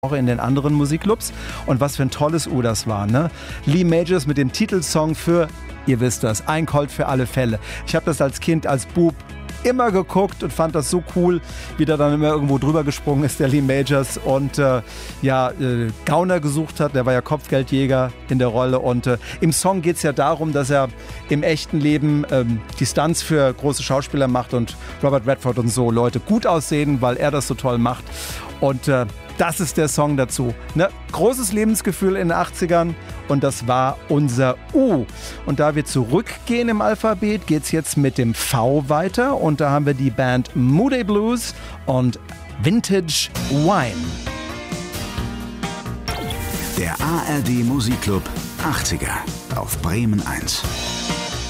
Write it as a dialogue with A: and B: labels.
A: auch in den anderen Musikclubs. Und was für ein tolles das war, ne? Lee Majors mit dem Titelsong für, ihr wisst das, Ein Colt für alle Fälle. Ich habe das als Kind, als Bub immer geguckt und fand das so cool, wie der dann immer irgendwo drüber gesprungen ist, der Lee Majors, und Gauner gesucht hat. Der war ja Kopfgeldjäger in der Rolle, und im Song geht es ja darum, dass er im echten Leben die Stunts für große Schauspieler macht und Robert Redford und so Leute gut aussehen, weil er das so toll macht. Und das ist der Song dazu. Ne? Großes Lebensgefühl in den 80ern, und das war unser U. Und da wir zurückgehen im Alphabet, geht es jetzt mit dem V weiter, und da haben wir die Band Moody Blues und Vintage Wine.
B: Der ARD Musikclub 80er auf Bremen 1.